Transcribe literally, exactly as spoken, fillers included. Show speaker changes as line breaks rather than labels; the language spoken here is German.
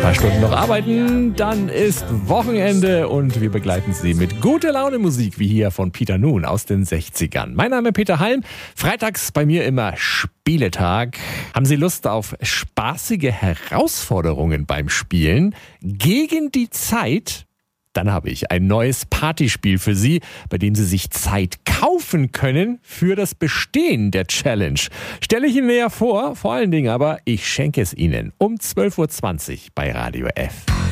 paar Stunden noch arbeiten, dann ist Wochenende und wir begleiten Sie mit guter Laune Musik, wie hier von Peter Noon aus den sechzigern. Mein Name ist Peter Halm, freitags bei mir immer Spieletag. Haben Sie Lust auf spaßige Herausforderungen beim Spielen? Gegen die Zeit? Dann habe ich ein neues Partyspiel für Sie, bei dem Sie sich Zeit kaufen können für das Bestehen der Challenge. Stelle ich Ihnen näher vor, vor allen Dingen aber, ich schenke es Ihnen um zwölf Uhr zwanzig bei Radio F.